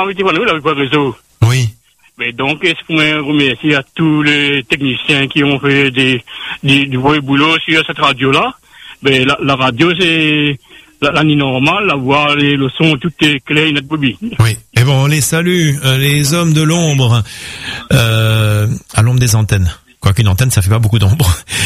m'avez dit, voilà, avec le réseau. Oui. Mais donc, est-ce que vous remercier à tous les techniciens qui ont fait du vrai boulot sur cette radio-là? Mais la radio, c'est la nuit normale, la voix, le son, tout est clair et net, Bobby. Oui. Et bon, on les salue, les hommes de l'ombre, à l'ombre des antennes. Quoiqu'une antenne, ça fait pas beaucoup d'ombre.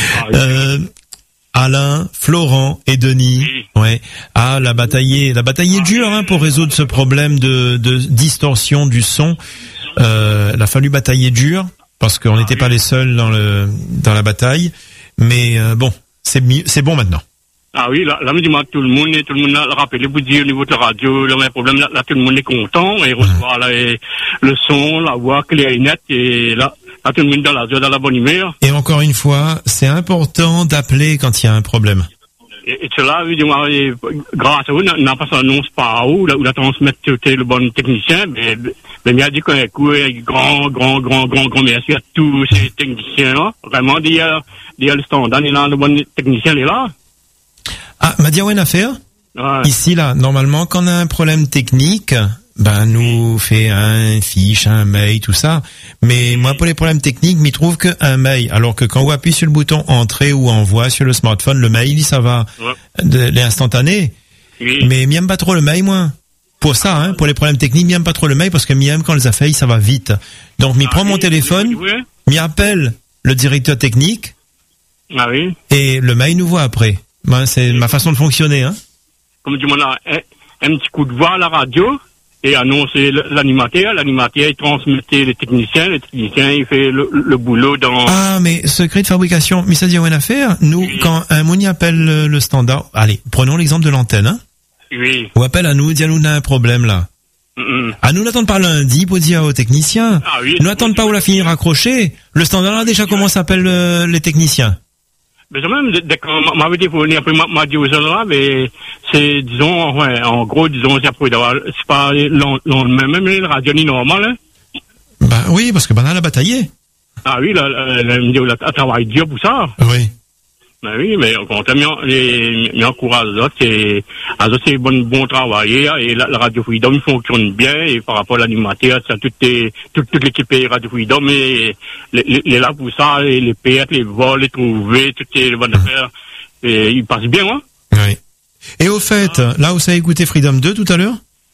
Alain, Florent et Denis. Oui. Ouais. Ah, la bataille est dure, hein, pour résoudre ce problème de distorsion du son. Il a fallu batailler dur parce qu'on n'était pas les seuls dans la bataille. Mais bon, c'est bon maintenant. Ah oui, là, tout le monde a rappelé vous dire au niveau de la radio, le même problème, là, tout le monde est content et recevoir le son, la voix claire et nette et là, tout le monde dans la bonne humeur. Et encore une fois, c'est important d'appeler quand il y a un problème. Et cela, évidemment, grâce à vous, n'a pas s'annonce pas à où la transmettre le bon technicien, mais il a dit qu'on a grand merci à tous ces techniciens-là. Vraiment, il y a le standard, il y a le bon technicien, il est là. Ah, m'a dit une affaire. Ouais. Ici, là, normalement, quand on a un problème technique, nous fait un fiche, un mail, tout ça. Mais moi, pour les problèmes techniques, m'y trouve qu'un mail. Alors que quand on appuie sur le bouton entrée ou envoi sur le smartphone, le mail, ça va, l'instantané. Oui. Mais m'aime pas trop le mail, moi. Pour ça, hein, pour les problèmes techniques, m'aime pas trop le mail parce que m'aime quand les affaires, ça va vite. Donc, m'y prend mon téléphone, m'y appelle le directeur technique. Ah oui. Et le mail nous voit après. C'est ma façon de fonctionner, hein. Comme du monde a un petit coup de voix à la radio et annoncer l'animateur il transmettait les techniciens il fait le boulot dans... Ah, mais secret de fabrication, mais ça dit une affaire. Nous, oui. Quand un moni appelle le standard, allez, prenons l'exemple de l'antenne, hein. Oui. Ou appelle à nous, dis à nous, on a un problème, là. À nous n'attendons pas lundi pour dire aux techniciens. Ah oui. Nous n'attendons pas où la finir accrochée. Le standard là déjà comment s'appelle les techniciens. Mais même, dès qu'on m'avait dit pour venir, après m'a dit aux autres là, mais c'est, disons, en gros, c'est après d'avoir, c'est pas même les radios ni normales, hein. Oui, parce que on a bataillé. Ah oui, la travail dur pour ça. Oui. Oui, mais on m'y encourage c'est bon travail, et la Radio Freedom fonctionne bien, et par rapport à l'animateur, toute l'équipe Radio Freedom, et les là pour ça, les pertes, les vols, les trouvés, toutes les bonnes affaires, et ils passent bien, hein. Oui. Et au fait, là où ça a écouté Freedom 2 tout à l'heure?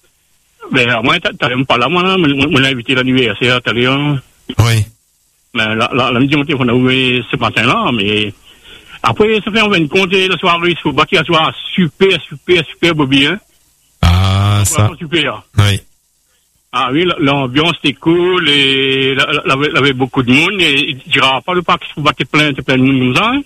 Moi, t'avais même pas là, moi, on a invité l'anniversaire tout à l'heure. Oui. Mais la midi, on a ouvert ce matin-là, mais après, ça fait en 20 compte, la soirée, il faut bâtir la soirée super Bobby, hein. Ah, ça. Super. Oui. Ah oui, l'ambiance était cool, et il y avait beaucoup de monde, et il dira pas le parc, il faut battre plein de monde, hein.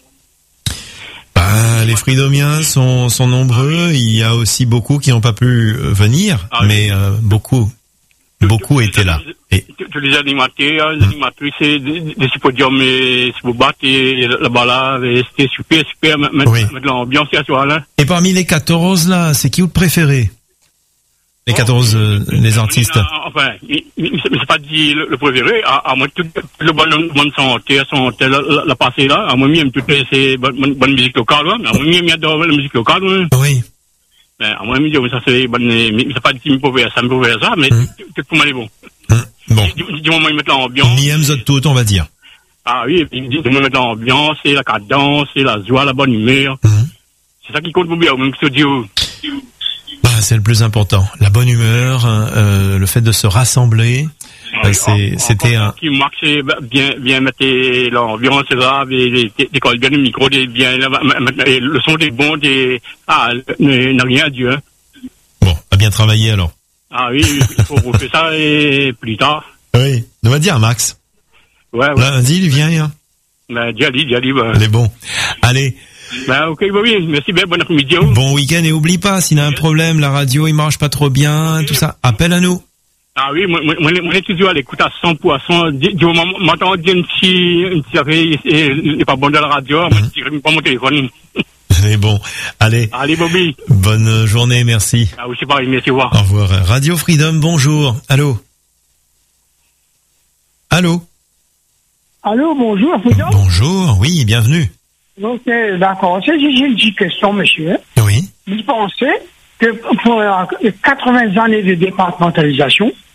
Les Freedomiens sont nombreux, il y a aussi beaucoup qui n'ont pas pu venir, mais beaucoup étaient là. Tous les animateurs, les animatrices, des podiums, et là-bas là, c'était super, mettre l'ambiance à ce soir-là. Et parmi les 14 là, c'est qui vous préférez? Les 14, les artistes. Enfin, c'est pas dit le préféré, à moi, toute le bonne santé, la passée là, à moi, j'aime toutes ces bonnes musiques locales, à moi, j'adore la musique locale, oui. À moi, ça c'est bonne, c'est pas dit qu'il me pouvait ça, mais tout pour moi, est bon. Bon. Du moment où ils mettent l'ambiance. Ni aime tout, on va dire. Ah oui, du moment où ils mettent l'ambiance, et la cadence, et la joie, la bonne humeur. C'est ça qui compte pour bien, au même studio. C'est le plus important. La bonne humeur, le fait de se rassembler. C'était un... Qui marque, c'est bien mettre l'ambiance, c'est ça, décoller bien le micro, bien, le son est bon, n'a rien à dire, hein. Bon, à bien travailler alors. Ah oui, il faut refaire ça et plus tard. Oui, on va dire Max. Ouais. Lundi, il vient, hein. Diali, Elle est bon. Allez. Ok, oui, merci bien, bon après-midi. Bon week-end, et oublie pas, s'il y a un problème, la radio, il marche pas trop bien, tout ça, appelle à nous. Ah oui, moi, j'ai toujours à l'écoute à 100%. Du moment, m'entends dire une petite affaire, il n'est pas bon de la radio, moi, je dirais pas mon téléphone. C'est bon. Allez. Allez, Bobby. Bonne journée, merci. Ah oui, c'est pareil, merci, au revoir. Au revoir. Radio Freedom, bonjour. Allô? Allô, bonjour, Freedom. Bonjour, oui, bienvenue. Ok, d'accord. J'ai une petite question, monsieur. Oui. Vous pensez que pour 80 années de départementalisation,